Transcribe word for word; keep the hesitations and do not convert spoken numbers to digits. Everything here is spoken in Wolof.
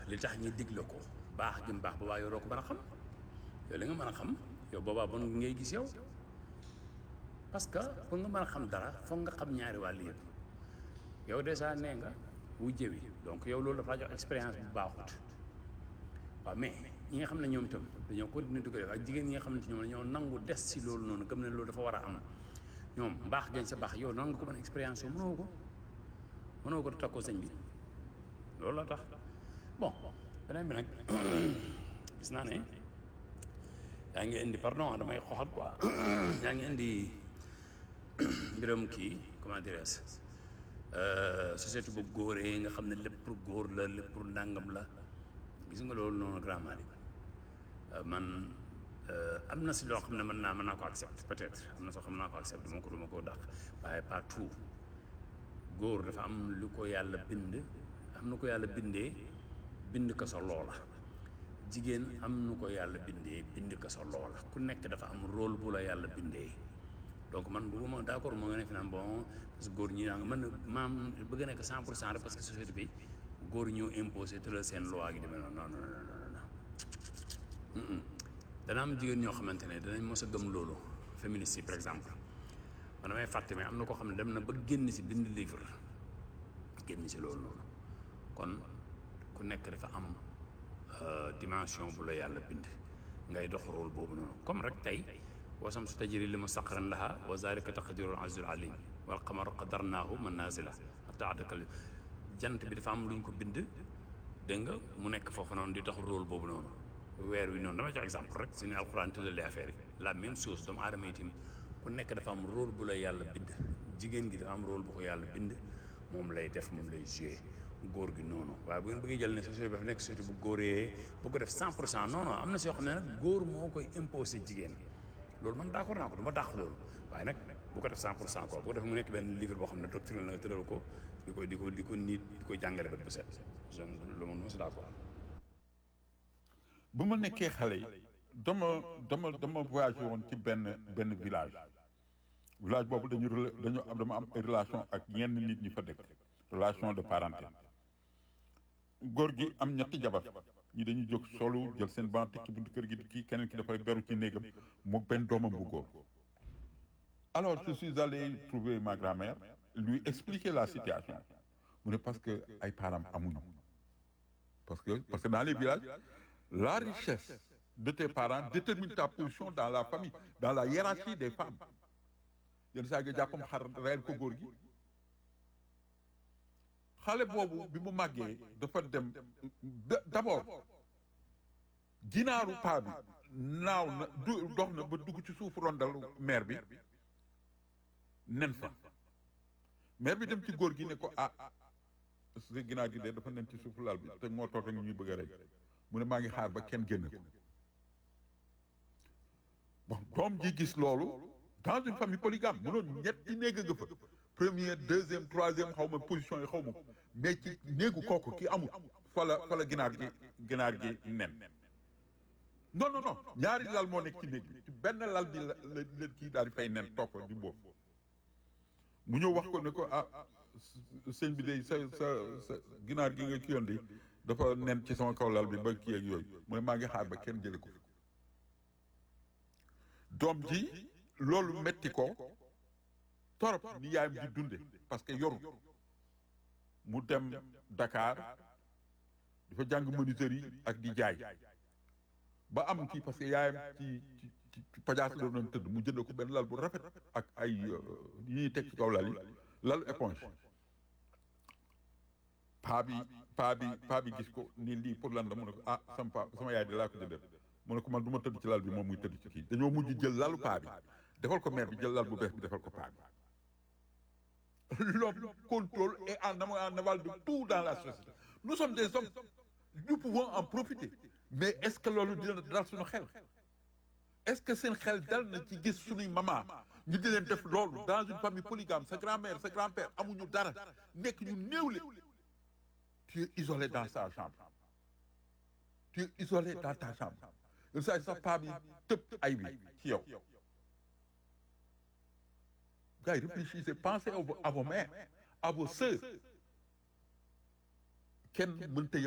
li tax ñi digle ko baax gi mu baax boobaa yow doo ko mën a xam yow li nga mën a xam yow boobaa bon ngay gis yow parce que pour nga mën a xam dara foog nga xam ñaari wàll yëpp yow dèjà nee nga wujje wi donc yow loolu dafa la jox expérience bu baaxut waaw mais ñi nga xam ne ñoom itam dañoo continuer di ko def ak jigéen ñi nga xam ne ñoom dañoo nangu des si loolu noonu gëm ne loolu dafa war a am ñoom mbaax gañ sa baax yow nan nga ko mën a expérience yow mënoo ko mënoo ko takkoo sëñ bi loolu la tax bon beneen bi nag gis naa ne yaa ngi indi pardon damay xoxat quoi yaa ngi indi mbiram kii comment dirais société bu góoree nga xam ne lépp pour góor la lépp pour ndàngam la gis nga loolu noonu grand mari man am na si loo xam ne mën naa mën naa ko accepte peut-être am na soo xam ne naa ko accepte duma ko duma ko dàq waaye pas tout góor dafa am lu ko yàlla bind am na ko yàlla bindee bind ko sa loola jigéen am nu ko yàlla bindee bind ko sa loola ku nekk dafa am rôle bu la yàlla bindee donc man bu ma d'accord moo nga ne fi naan bon parce que góor ñi naa nga mën maam bëgg nekk cent pour cent rek parce que société bi góor ñoo imposé tëral seen loi gi demee noonu non non non non dana am jigéen ñoo xamante ne danañ mos a gëm loolu féministes yi par exemple man damay fàtte mais am na koo xam ne dem na ba génn si bind livre génn si loolu noonu kon ku nekk dafa am dimension bu la yàlla bind ngay dox rôle boobu noonu comme rek tey wasam su tajri li mustaqarran laha wa zalika taqdirul azizul alim wal qamara qadarnaahu manazila hatta adakal jant bi dafa am lu ñu ko bind dégg nga mu nekk foofu noonu di dox rôle boobu noonu weer wi noonu dama jox exemple rek suñu alxuraan tëddalee affaire yi la même chose doomu aadama itam ku nekk dafa am rôle bu la yàlla bind jigéen gi dafa am rôle bu ko yàlla bind moom lay def moom lay joué góor gi noonu waaye bu ngeen bëggee jël ne société bi dafa nekk société bu góoree bu ko def cent pour cent non non am na si yoo xam ne nag góor moo koy imposé jigéen loolu man d'accord naa ko du ma dàq loolu waaye nag bu ko def cent pour cent quoi bu ko def mu nekk benn livre boo xam ne doctrine la nga tëral ko di ko di ko di ko niit di ko jàngale bët bu set loolu moom moo si d'accord. bu ma nekkee xale yi dama dama dama voyagé woon ci benn benn village village boobu dañu dañu am dama am ay relation ak ñenn nit ñi fa dëkk relation de parenté góor gi am ñetti jabar ñi dañuy jóg solu jël seen ban teg ci buntu kër gi kii keneen ki dafay beru ci néegam moom benn doomam bu góor alors je suis allé trouver ma grand-mère lui expliquer la situation mu ne parce que ay parents amuñu parce que parce que dans les villages la richesse de tes parents détermine ta position dans la famille dans la hiérarchie des femmes yenn saa nga jàppam xar reyal ko góor gi xale boobu bi mu màggee dafa dem d'abord ginaaru paa bi naaw na du dox na ba dugg ci suufu rondalu mère bi nen fa mère bi dem ci góor gi ne ko ah parce que ginaar gi de dafa nen ci suufu lal bi te moo toog rek ñuy bëgg a rek mu ne maa ngi xaar ba kenn génn ko bon doom ji gis loolu dans une famille polygame mënoon ñetti néeg nga fa première deuxième troisième xaw ma position yi xaw ma mais ci néegu kooku ki amul fa la fa la ginaar gi ginaar gi nen non non non ñaari lal moo nekk ci néeg bi ci benn lal bi la leen kii daal di fay nen toog fa di boobu mu ñëw wax ko ne ko ah sëñ bi de sa sa sa ginaar gi nga kiyoon di dafa nen ci sama kaw lal bi ba kii ak yooyu mu ne maa ngi xaar ba kenn jële ko doom ji loolu metti ko torop ni yaayam di dunde parce que yoru mu dem Dakar dafa jàng menuiserie ak di jaay ba am kii parce que yaayam ci ci ci pajaas la doon tëdd mu jënd ko benn lal bu rafet ak ay yi ñuy teg ci kaw lal yi lal éponge paa bi paa bi paa bi gis ko ni lii pour lan la mu ne ko ah sama paa sama yaay de laa ko jëndal mu ne ko man du ma tëdd ci lal bi moom muy tëdd ci kii dañoo mujj jël lalu paa bi defal ko mère bi jël lal bu bees bi defal ko paa bi l'homme contrôle et en en aval de tout dans la société nous sommes des hommes nous pouvons en profiter mais est-ce que loolu dina dal suñu xel est-ce que seen xel dal na ci gis suñuy maman ñu di leen def loolu dans une famille polygame sa grand-mère sa grand-père amuñu dara nekk ñu néewle tu es isolé dans sa chambre tu es isolé dans ta chambre yow saa sa paa bi tëb ay bi ci yow gars yi réfléchissez pensez à vos mères à vos sœurs kenn mënta